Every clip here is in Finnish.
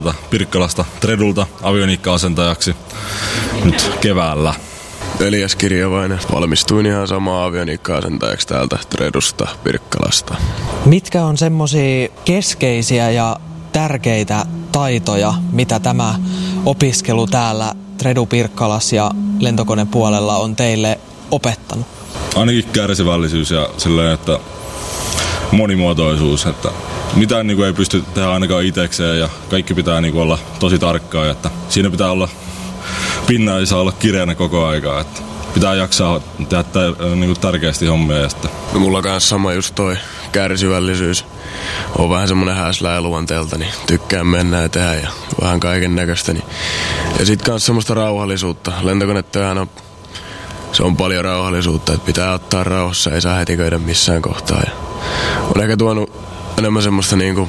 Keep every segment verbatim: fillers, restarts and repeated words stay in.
Pirkkalasta Tredulta avioniikka-asentajaksi nyt keväällä. Elias Kirjavainen. Valmistuin ihan samaa avioniikka-asentajaksi täältä Tredusta Pirkkalasta. Mitkä on semmosia keskeisiä ja tärkeitä taitoja, mitä tämä opiskelu täällä Tredu Pirkkalas ja lentokonepuolella on teille opettanut? Ainakin kärsivällisyys ja silleen, että monimuotoisuus, että mitään niin kuin ei pysty tehdä ainakaan itsekseen ja kaikki pitää niin kuin olla tosi tarkkaa, että siinä pitää olla, pinna ei saa olla kireänä koko aikaa, että pitää jaksaa tehdä tär, niin kuin tärkeästi hommia. Ja sitten. No mulla kanssa sama just toi kärsivällisyys. On vähän semmonen häslää luonteelta, niin tykkään mennä ja tehdä ja vähän kaiken näköistä. Niin. Ja sit kans semmoista rauhallisuutta. Lentokonetyöhän on, se on paljon rauhallisuutta, että pitää ottaa rauhassa, ei saa hetiköidä missään kohtaa. Ja on ehkä tuonut enemmän semmoista niinku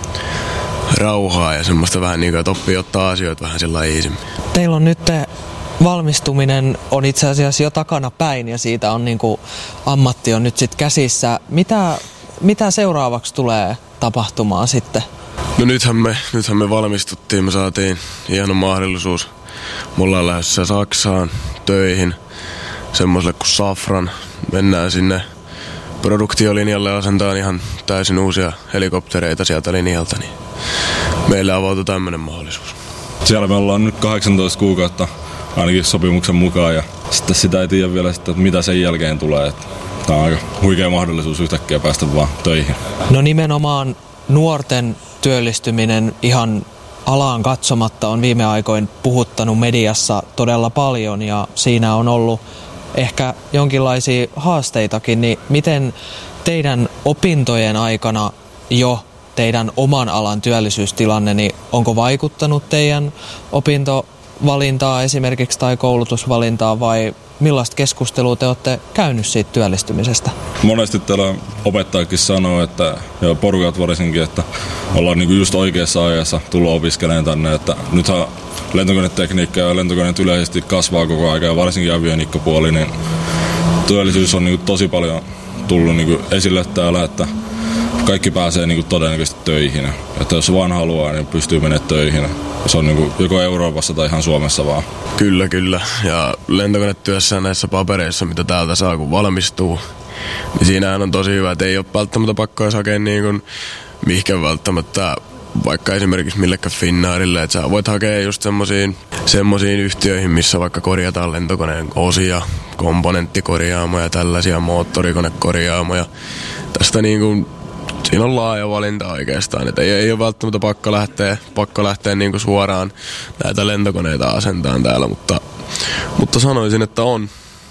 rauhaa ja semmoista vähän niinku, että oppii ottaa asioita vähän sillä iisimmin. Teillä on nyt valmistuminen on itse asiassa jo takana päin ja siitä on niinku ammatti on nyt sit käsissä. Mitä, mitä seuraavaksi tulee tapahtumaan sitten? No nythän me, nythän me valmistuttiin, me saatiin hieno mahdollisuus. Me ollaan lähdössä Saksaan töihin semmoiselle kuin Safran. Mennään sinne produktiolinjalle, asentaan ihan täysin uusia helikoptereita sieltä linjalta, niin meillä avautui tämmöinen mahdollisuus. Siellä me ollaan nyt kahdeksantoista kuukautta ainakin sopimuksen mukaan ja sitten sitä ei tiedä vielä, että mitä sen jälkeen tulee. Tämä on aika huikea mahdollisuus yhtäkkiä päästä vaan töihin. No nimenomaan nuorten työllistyminen ihan alaan katsomatta on viime aikoin puhuttanut mediassa todella paljon ja siinä on ollut ehkä jonkinlaisia haasteitakin, niin miten teidän opintojen aikana jo teidän oman alan työllisyystilanne, niin onko vaikuttanut teidän opintovalintaa esimerkiksi tai koulutusvalintaa vai millaista keskustelua te olette käynyt siitä työllistymisestä? Monesti täällä opettajakin sanoo, että ja porukat varsinkin, että ollaan niinku just oikeassa ajassa tullut opiskelemaan tänne, että nythän lentokonetekniikka ja lentokoneet yleisesti kasvaa koko ajan ja varsinkin avioniikkapuoli, niin työllisyys on niinku tosi paljon tullut niinku esille täällä, että kaikki pääsee niinku todennäköisesti töihin. Että jos vaan haluaa, niin pystyy menemään töihin. Se on niinku joko Euroopassa tai ihan Suomessa vaan. Kyllä, kyllä. Ja lentokonetyössä näissä papereissa, mitä täältä saa kun valmistuu, niin siinähän on tosi hyvä, että ei ole välttämättä pakko edes hakea niin kuin mihinkään välttämättä vaikka esimerkiksi millekään Finnairille, että sä voit hakea just semmosiin, semmosiin yhtiöihin, missä vaikka korjataan lentokoneen osia, komponenttikorjaamoja, tällaisia moottorikonekorjaamoja. Tästä niin kuin, siinä on laaja valinta oikeastaan, että ei, ei ole välttämättä pakko lähteä, pakko lähteä niin kuin suoraan näitä lentokoneita asentaan täällä, mutta, mutta sanoisin, että on.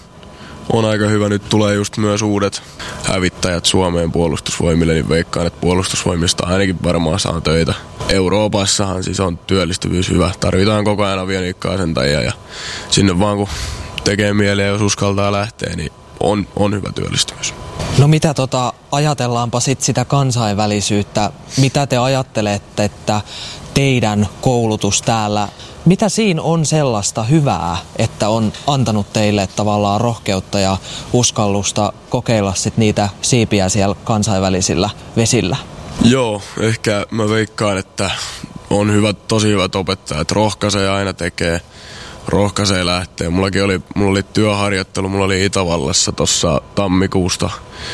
On aika hyvä. Nyt tulee just myös uudet hävittäjät Suomeen puolustusvoimille, niin veikkaan, että puolustusvoimista ainakin varmaan saa töitä. Euroopassahan siis on työllistyvyys hyvä. Tarvitaan koko ajan avioniikka-asentajia ja sinne vaan kun tekee mieleen, jos uskaltaa lähteä, niin on, on hyvä työllistyvyys. No mitä tota, ajatellaanpa sit sitä kansainvälisyyttä. Mitä te ajattelette, että teidän koulutus täällä, mitä siinä on sellaista hyvää, että on antanut teille tavallaan rohkeutta ja uskallusta kokeilla sit niitä siipiä siellä kansainvälisillä vesillä? Joo, ehkä mä veikkaan, että on hyvät, tosi hyvät opettajat. Rohkaisee aina tekee, rohkaisee lähtee. Mullakin oli, mulla oli työharjoittelu, mulla oli Itävallassa tuossa tammikuusta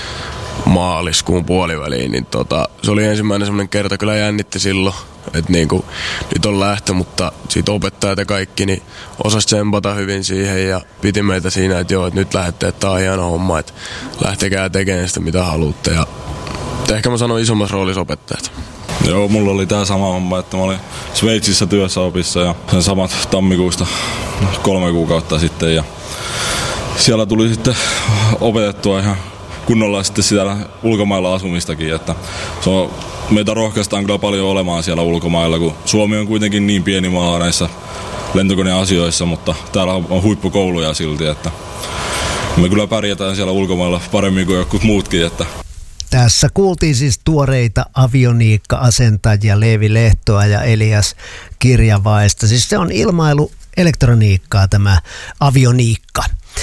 maaliskuun puoliväliin, niin tota, se oli ensimmäinen semmoinen kerta, kyllä jännitti silloin, että niinku, nyt on lähtö, mutta siitä opettajat ja kaikki, niin osasi tsempata hyvin siihen ja piti meitä siinä, että joo, että nyt lähdette, että tää on hieno homma, että lähtekää tekemään sitä mitä haluatte ja ehkä mä sanon isommassa roolissa opettajat. Joo, mulla oli tää sama homma, että mä olin Sveitsissä työssä opissa ja sen samat tammikuusta kolme kuukautta sitten ja siellä tuli sitten opetettua ihan kunnolla sitten siellä ulkomailla asumistakin, että se on, meitä rohkaistaan kyllä paljon olemaan siellä ulkomailla, kun Suomi on kuitenkin niin pieni maa näissä lentokoneasioissa, mutta täällä on huippukouluja silti, että me kyllä pärjätään siellä ulkomailla paremmin kuin jotkut muutkin, että tässä kuultiin siis tuoreita avioniikka-asentajia Leevi Lehtoa ja Elias Kirjavaista. Siis se on ilmailuelektroniikkaa tämä avioniikka.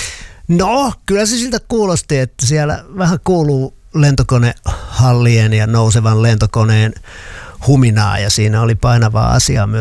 No, kyllä se siltä kuulosti, että siellä vähän kuuluu lentokonehallien ja nousevan lentokoneen huminaa ja siinä oli painavaa asiaa myös.